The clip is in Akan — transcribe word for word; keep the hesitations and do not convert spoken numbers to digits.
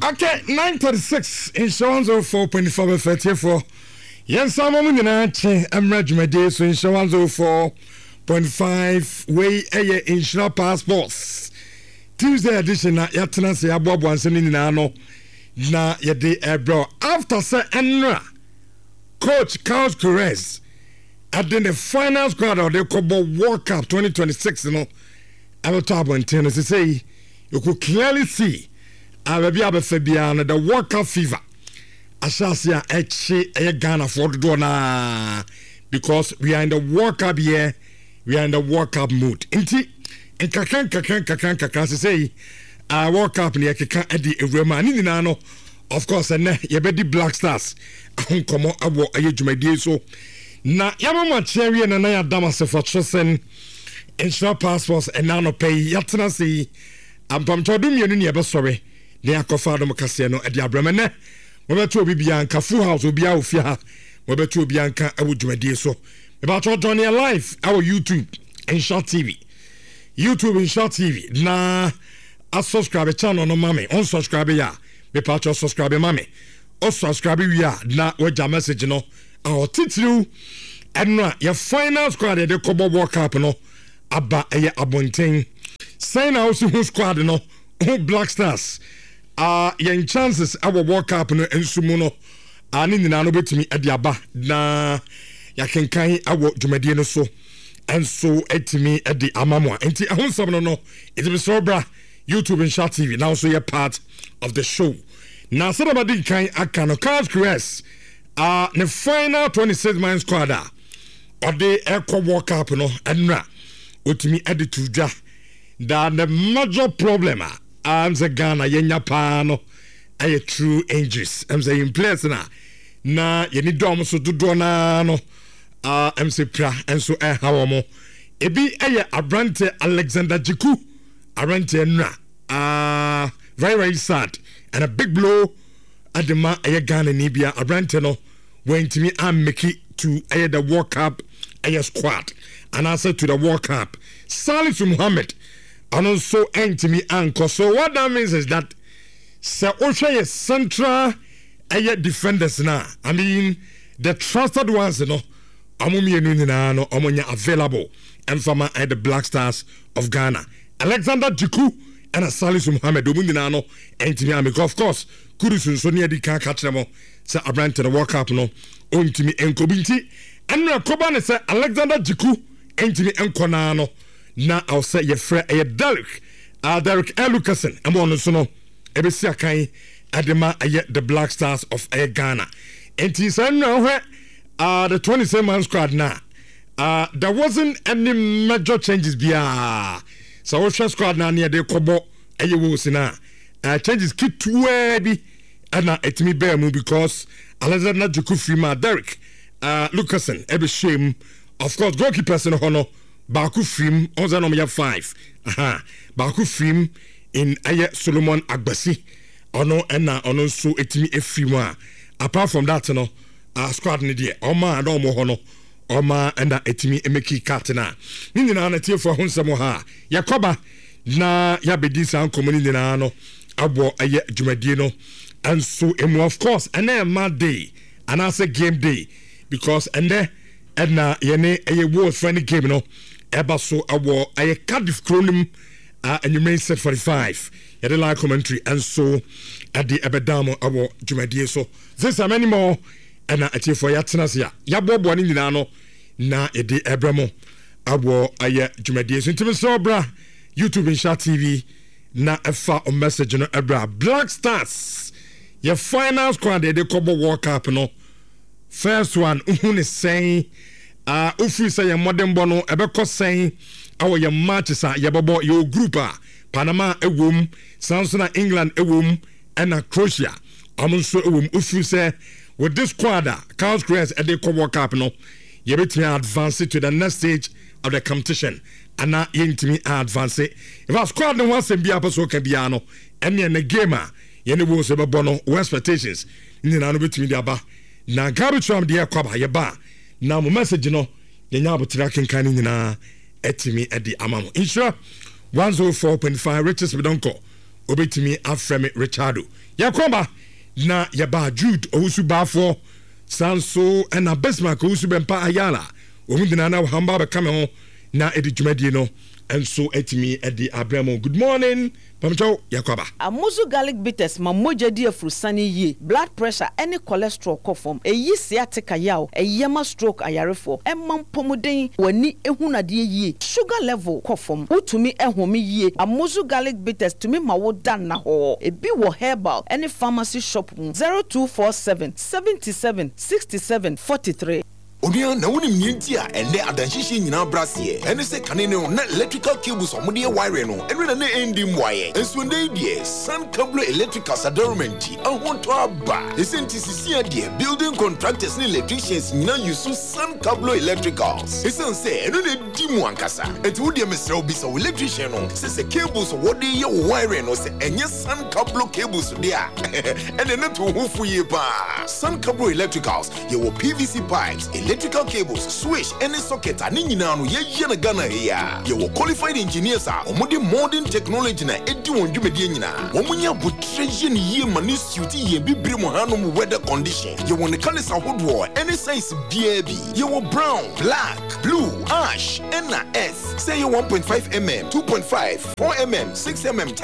Okay, nine thirty-six insurance of four point five thirty-four. Yes, some women in I'm regimented, so insurance of four point five way a insurance passports. Tuesday edition, Yatana say Bob once in Nano. Na yede ebro after say enra coach Carlos Perez at the final squad of the Cobo World Cup twenty twenty-six you know I top on tennis say you could clearly see I be able to be the World Cup fever Ashasia echi e Ghana for the dona because we are in the World Cup year, we are in the World Cup mood inti en kakan kakan kakan kakan say I woke up near Kika Eddie Romani Nano. Of course, and ye be the Black Stars. I come on, I walk a huge so. Na Yamama Cherry and Anaya Damas for Chosen insurance passports and nano pay Yatana see. I'm from Todum Yunia, sorry. Near Cofado Casino at the Abramene. Whether to be Bianca, full house will be out here. Whether to Bianca, I would do so. About your Johnny Life, our YouTube and Short T V. YouTube and Short T V. Nah. A subscribe channel no mame on subscribe ya me patch subscribe mame o subscribe we ya na we ja message no our titru enra your final squad de Cobo World Cup no aba eye abonten sign out who squad no Black Stars ah uh, your chances our World Cup no ensumu no ani nyina no betimi e de aba na ya kenkan awo dwumadie no so enso etimi e de amamwa enti ahonsam no no it be so bra YouTube and Short T V now so you're part of the show. Now so about the kind akano Carlos Perez uh the final twenty-six man squad or the Eco World Cup no enra utimi editu ja that the major problem am the Ghana yenya pa no ay true angels am say in place na na ye ni dom so dodo na no uh am say pra enso e hawo mo ebi eye Abrante Alexander Jiku Arantenra, ah, uh, very very sad, and a big blow at the man a Ghana Nibia Aranteno went to me and Mickey to a the World Cup a squad, and answer to the World Cup. Salisu Muhammad, and also end to me anchor. So what that means is that Sir Osha is central a defenders now. I mean the trusted ones, you know, Amumi and no Amonia available, and from at the Black Stars of Ghana. Alexander Jiku and a Salisu Muhammad Dominano and Timmy of course Kurusun so near the car catch them say Abrante the World Cup no on to me and Kobinti and na Koban say Alexander Jiku and Timmy and Konano na I'll say your friend a Derek uh Derek L. Lucasen and one so no Ebesia Kai Adema the Black Stars of Air Ghana and he said no where uh the twenty-seven man squad now uh there wasn't any major changes bia. So our squad na near the Cobo aye wo sina uh changes keep to be and na etimi bear mu because Alexander Jiku Frima Derek uh Lucasen ebe shame of course goalkeeper no hono Baku Frim on no me five aha Baku Frim in aye Solomon Agbasi ono na ono so etimi efrimu apart from that no uh squad ni dey oma na omo hono Oma enda etimi emeki katina. Nini na na tie for honsamo ha. Yakoba na ya bedi san komuni na no abo aye dwumadie no. And so emu of course and then mad day and I say game day because and then and na yene aye world friendly game no eba so abo aye Cardiff Cronum uh, and you may set forty-five. Yede live commentary and so at the ebedamo abo dwumadie so. This and many more and na ati for yatenasia ya bobo ni nyina no na ede ebramo abo aye dwumadie so ntimi so bra YouTube and Short T V na efa o message no ebra Black Stars your final squad de Cobo World Cup no first one uhun is saying uh ufi say your modern bono ebeko saying our your matches are your bobo your group Panama ewom Samsung England ewom and Croatia amunso ewom ufi say with this squad, Carlos Perez at the World Cup, no, you bet me advance to the next stage of the competition, and now you to me advance. If our squad no wants to be up so can be ano, and then the gamer, you know what's about bono expectations. You know, bet me the aba. Now, garbage from the aircraft, ya ba. Now, my message, you know, you know, but tracking can in etimi at the amamo. Insure one oh four point five riches we don't call. obetimi afreme Richardo yakoba na yaba Jude owusu bafo sanso na Bismarck owusu bempa Ayala omudina na hamba be kame ho na edi dwumadie no enso etimi edi abramo. Good morning Pamcho yakoba. Amuzu garlic bitters ma moja di afrusani ye blood pressure any cholesterol kofom eyi sciatica yaw eyema stroke ayarefo emam pomuden wani ehunade ye sugar level kofom utumi ehome ye Amuzu garlic bitters tumi ma wo dan na ho ebi wo herbal any pharmacy shop zero two four seven seven seven six seven four three. Odia na woni mnienti a ende adanhihye nyina brasie ene se kane ne na electrical cables omode wire no ene na na endi mwaye enso ndey die Sun Cablo Electrical Sadarumenti ahonto aba esenti sisia die building contractors ne electricians nyina yusu Sun Cablo Electricals esense ene na di mu ankasa enti wodi mesra obi so electrician no se se cables wodi ye wire no se enye Sun Cablo cables dia ene na to hofu ye pa. Sun Cablo Electricals ye wo P V C pipes, electrical cables, switch, any socket, and in Yano, ye na Ghana here. You will qualified engineers are omodi modern technology na edu on Jumediana. Womunya butrejen ye manu suiti ye bi brimuhanum weather condition. You want the colors of wood war, any size B A B. You will brown, black, blue, ash, and na S. Say you one point five millimeters, two point five, four millimeters, six millimeters,